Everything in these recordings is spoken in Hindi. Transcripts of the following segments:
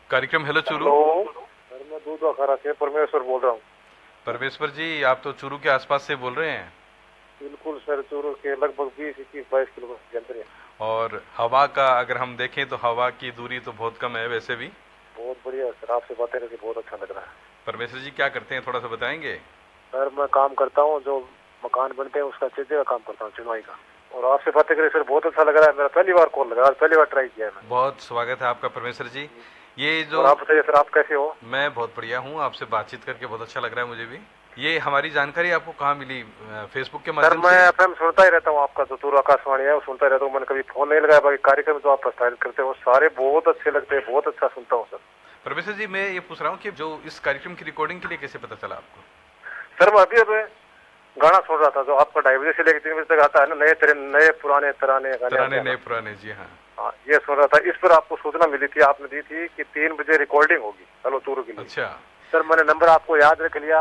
कार्यक्रम हेलो चूरू। हेलो सर, मैं दूध अखाड़ा से परमेश्वर बोल रहा हूँ। परमेश्वर जी, आप तो चूरू के आसपास से बोल रहे हैं। बिल्कुल सर, चूरू के लगभग 20-21-22 किलोमीटर के अंदर है। और हवा का अगर हम देखें तो हवा की दूरी तो बहुत कम है वैसे भी। बहुत बढ़िया सर, आपसे बातें करके बहुत अच्छा लग रहा है। परमेश्वर जी क्या करते हैं, थोड़ा सा बताएंगे? सर मैं काम करता हूँ, जो मकान बनते हैं उसका चीजें का काम करता हूँ, चिनवाई का। और आपसे बातें करके सर बहुत अच्छा लग रहा है। मेरा पहली बार कॉल लगा, आज पहली बार ट्राई किया है मैंने। बहुत स्वागत है आपका परमेश्वर जी। ये जो और आप बताइए सर, आप कैसे हो? मैं बहुत बढ़िया हूँ, आपसे बातचीत करके बहुत अच्छा लग रहा है मुझे भी। ये हमारी जानकारी आपको कहाँ मिली? फेसबुक के सर माध्यम मैं से? एफएम सुनता ही रहता हूँ, आपका जो चूरू आकाशवाणी है वो सुनता ही रहता हूँ। मैंने कभी फोन नहीं लगाया, बाकी कार्यक्रम जो आप प्रसारित करते हो सारे बहुत अच्छे लगते हैं, बहुत अच्छा सुनता हूँ सर। परमेश्वर जी, मैं ये पूछ रहा हूँ कि जो इस कार्यक्रम की रिकॉर्डिंग के लिए कैसे पता चला आपको? सर मैं अभी गाना सुन रहा था, जो आपका 2:30 से लेकर 3 बजे तक आता है ना, नए पुराने तराने गाने आते तराने हैं नए ना। पुराने, जी हाँ। हाँ, ये सुन रहा था। इस पर आपको सूचना मिली थी, आपने दी थी कि 3 बजे रिकॉर्डिंग होगी हेलो चूरू के लिए। अच्छा। सर मैंने नंबर आपको याद रख लिया,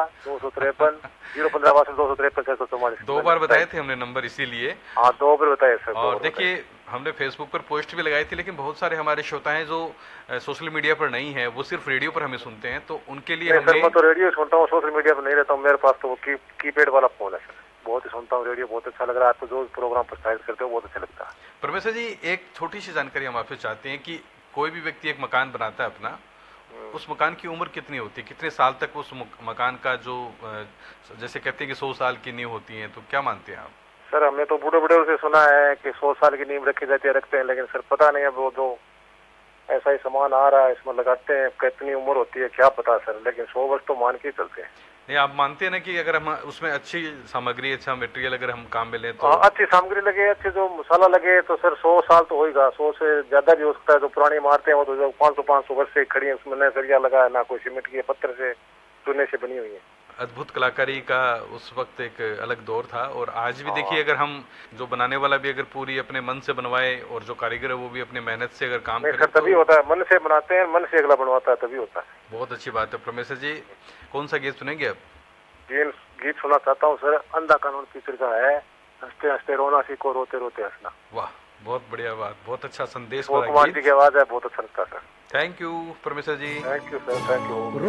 253 015 62 644। दो बार बताए थे हमने नंबर इसीलिए। हाँ, 2 बार बताए सर, 2 और बार बताए। देखिए, हमने फेसबुक पर पोस्ट भी लगाई थी, लेकिन बहुत सारे हमारे श्रोता हैं जो सोशल मीडिया पर नहीं है, वो सिर्फ रेडियो पर हमें सुनते हैं, तो उनके लिए नहीं सर, हमने। मैं तो रेडियो सुनता हूँ, सोशल मीडिया पर नहीं रहता हूँ। मेरे पास तो वो कीपैड वाला फोन है सर। बहुत ही सुनता हूँ रेडियो, बहुत अच्छा लग रहा है। आपको जो प्रोग्राम प्रसारित करते हो बहुत अच्छा लगता है। परमेश्वर जी, एक छोटी सी जानकारी हम आपसे चाहते हैं कि कोई भी व्यक्ति एक मकान बनाता है अपना, उस मकान की उम्र कितनी होती है? कितने साल तक उस मकान का जो जैसे कहते हैं कि 100 साल की नींव होती है, तो क्या मानते हैं आप? सर हमने तो बूढ़े बूढ़े से सुना है कि 100 साल की नींव रखी जाती है, रखते हैं, लेकिन सर पता नहीं है। वो जो ऐसा ही सामान आ रहा है इसमें लगाते हैं, कितनी उम्र होती है क्या पता सर, लेकिन 100 वर्ष तो मान के ही चलते हैं। नहीं, आप मानते हैं ना कि अगर हम उसमें अच्छी सामग्री, अच्छा मटेरियल अगर हम काम में लें तो? हाँ, अच्छी सामग्री लगे, अच्छे जो मसाला लगे तो सर 100 साल तो होगा। 100 से ज्यादा भी हो सकता है। जो पुरानी इमारतें हैं वो तो जो 500 वर्ष से खड़ी है, उसमें न सरिया लगा है, ना कोई सीमेंट की, पत्थर से चूने से बनी हुई है। अद्भुत कलाकारी का उस वक्त एक अलग दौर था। और आज भी देखिए, हाँ। अगर हम, जो बनाने वाला भी अगर पूरी अपने मन से बनवाए और जो कारीगर है वो भी अपने मेहनत से अगर काम नहीं करे सर, तो। तभी होता है, मन से बनाते हैं, मन से अगला बनवाता है, तभी होता है। बहुत अच्छी बात है। परमेश्वर जी, कौन सा गीत सुनेंगे अब? गीत गीत सुना चाहता हूँ सर, अंधा कानून पिक्चर का है, हंसते हंसते रोना सीखो, रोते रोते हंसना। वाह, बहुत बढ़िया बात, बहुत अच्छा संदेश किशोर भरा कुमार जी गीत। की आवाज है, बहुत अच्छा लगता है सर। थैंक यू परमेश्वर जी। Thank you sir, thank you.